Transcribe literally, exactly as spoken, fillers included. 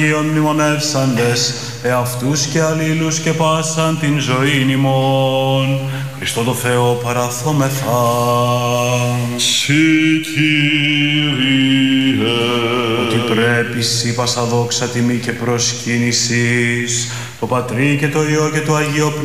Αγίων μνημονεύσαντες, εαυτούς και αλλήλους και πάσαν την ζωήν ημών. Χριστό το Θεό παραθόμεθα. Συ Κύριε. Ότι πρέπει σοι πάσα δόξα τιμή και προσκύνησης, το Πατρί και το Υιό και το Αγίο